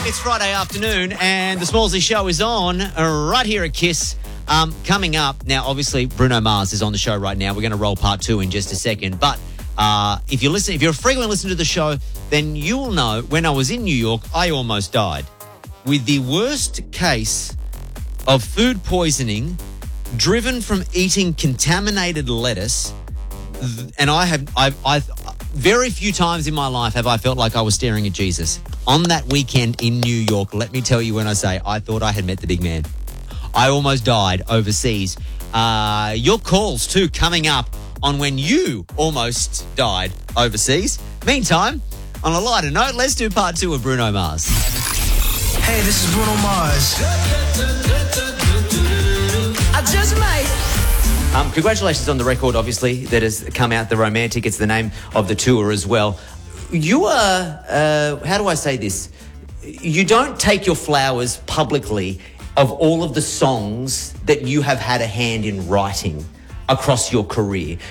It's Friday afternoon and the Smallsy Show is on right here at KISS. Coming up, now obviously Bruno Mars is on the show right now. We're going to roll part 2 in just a second. But if you're a frequent listener to the show, then you will know when I was in New York, I almost died with the worst case of food poisoning driven from eating contaminated lettuce. And I very few times in my life have I felt like I was staring at Jesus. On that weekend in New York, let me tell you when I say I thought I had met the big man. I almost died overseas. Your calls too coming up on when you almost died overseas. Meantime, on a lighter note, let's do part 2 of Bruno Mars. Hey, this is Bruno Mars. I just might. Congratulations on the record, obviously, that has come out, The Romantic. It's the name of the tour as well. You are, how do I say this? You don't take your flowers publicly of all of the songs that you have had a hand in writing across your career.